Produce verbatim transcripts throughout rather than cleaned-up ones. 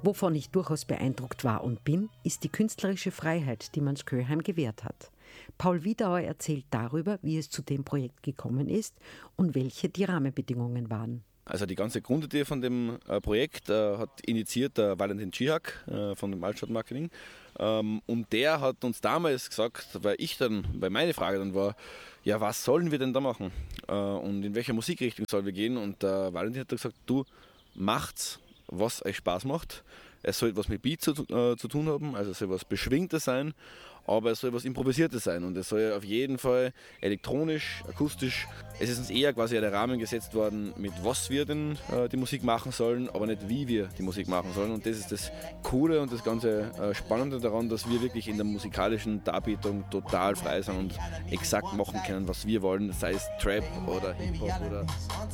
Wovon ich durchaus beeindruckt war und bin, ist die künstlerische Freiheit, die man Sköheim gewährt hat. Paul Wiedauer erzählt darüber, wie es zu dem Projekt gekommen ist und welche die Rahmenbedingungen waren. Also die ganze Grundidee von dem äh, Projekt äh, hat initiiert der Valentin Cihak äh, von dem Altstadtmarketing. Ähm, und der hat uns damals gesagt, weil ich dann, weil meine Frage dann war, ja, was sollen wir denn da machen? Äh, und in welcher Musikrichtung sollen wir gehen? Und der Valentin hat gesagt, du, macht's, was euch Spaß macht. Es soll etwas mit Beat zu, äh, zu tun haben, also es soll was Beschwingtes sein, aber es soll was Improvisiertes sein und es soll auf jeden Fall elektronisch, akustisch. Es ist uns eher quasi der Rahmen gesetzt worden, mit was wir denn äh, die Musik machen sollen, aber nicht wie wir die Musik machen sollen. Und das ist das Coole und das ganze äh, Spannende daran, dass wir wirklich in der musikalischen Darbietung total frei sind und exakt machen können, was wir wollen, sei es Trap oder Hip-Hop oder...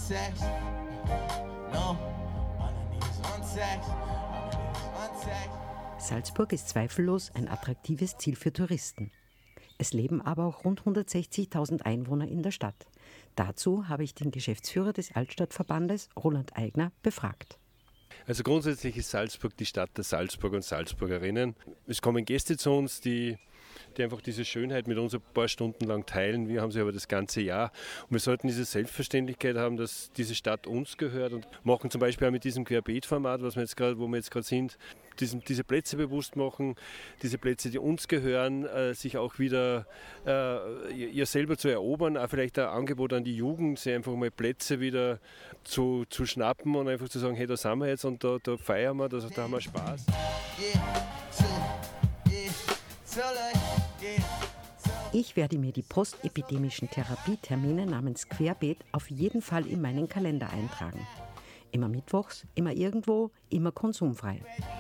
Salzburg ist zweifellos ein attraktives Ziel für Touristen. Es leben aber auch rund hundertsechzigtausend Einwohner in der Stadt. Dazu habe ich den Geschäftsführer des Altstadtverbandes, Roland Eigner, befragt. Also grundsätzlich ist Salzburg die Stadt der Salzburger und Salzburgerinnen. Es kommen Gäste zu uns, die, die einfach diese Schönheit mit uns ein paar Stunden lang teilen. Wir haben sie aber das ganze Jahr. Und wir sollten diese Selbstverständlichkeit haben, dass diese Stadt uns gehört und machen zum Beispiel auch mit diesem Querbeet-Format, was wir jetzt grad, wo wir jetzt gerade sind, diesen, diese Plätze bewusst machen, diese Plätze, die uns gehören, äh, sich auch wieder äh, ihr selber zu erobern, auch vielleicht ein Angebot an die Jugend, sich einfach mal Plätze wieder zu, zu schnappen und einfach zu sagen, hey, da sind wir jetzt und da, da feiern wir, da, da haben wir Spaß. Ich werde mir die postepidemischen Therapietermine namens Querbeet auf jeden Fall in meinen Kalender eintragen. Immer mittwochs, immer irgendwo, immer konsumfrei.